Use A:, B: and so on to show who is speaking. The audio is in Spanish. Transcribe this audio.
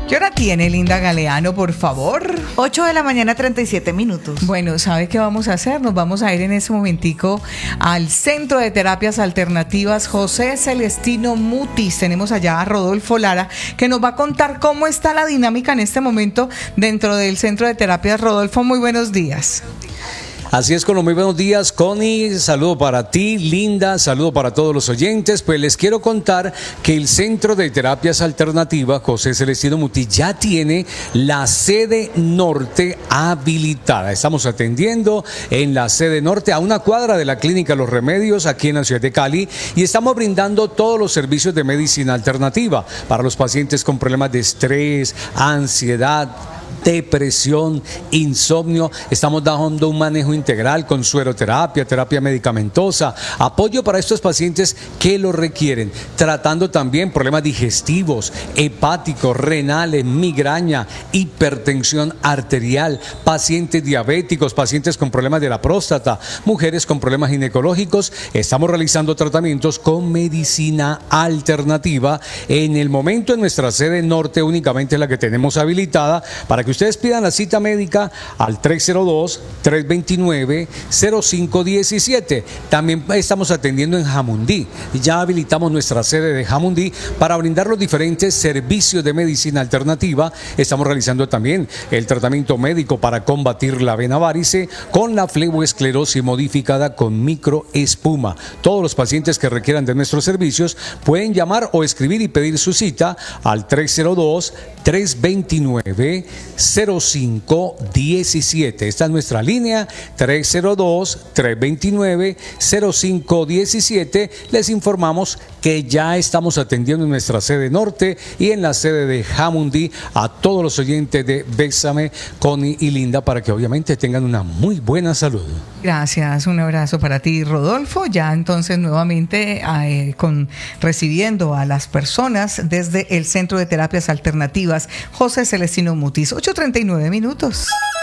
A: ¿Qué hora tiene, Linda Galeano, por favor?
B: 8 de la mañana, 37 minutos.
A: Bueno, ¿sabe qué vamos a hacer? Nos vamos a ir en ese momentico al Centro de Terapias Alternativas José Celestino Mutis. Tenemos allá a Rodolfo Lara, que nos va a contar cómo está la dinámica en este momento dentro del Centro de Terapias. Rodolfo, muy buenos días.
C: Así es, muy buenos días, Connie, saludo para ti, Linda, saludo para todos los oyentes. Pues les quiero contar que el Centro de Terapias Alternativas José Celestino Mutis ya tiene la sede norte habilitada. Estamos atendiendo en la sede norte a una cuadra de la Clínica Los Remedios aquí en la ciudad de Cali, y estamos brindando todos los servicios de medicina alternativa para los pacientes con problemas de estrés, ansiedad, depresión, insomnio. Estamos dando un manejo integral con sueroterapia, terapia medicamentosa, apoyo para estos pacientes que lo requieren, tratando también problemas digestivos, hepáticos, renales, migraña, hipertensión arterial, pacientes diabéticos, pacientes con problemas de la próstata, mujeres con problemas ginecológicos. Estamos realizando tratamientos con medicina alternativa. En el momento, en nuestra sede norte únicamente es la que tenemos habilitada para que ustedes pidan la cita médica al 302-329-0517. También estamos atendiendo en Jamundí. Ya habilitamos nuestra sede de Jamundí para brindar los diferentes servicios de medicina alternativa. Estamos realizando también el tratamiento médico para combatir la vena varice con la fleboesclerosis modificada con microespuma. Todos los pacientes que requieran de nuestros servicios pueden llamar o escribir y pedir su cita al 302-329-0517. Esta es nuestra línea, 302-329-0517. Les informamos que ya estamos atendiendo en nuestra sede norte y en la sede de Jamundí a todos los oyentes de Bésame, Connie y Linda, para que obviamente tengan una muy buena salud.
A: Gracias, un abrazo para ti, Rodolfo. Ya entonces nuevamente recibiendo a las personas desde el Centro de Terapias Alternativas José Celestino Mutis. 8:39 minutos.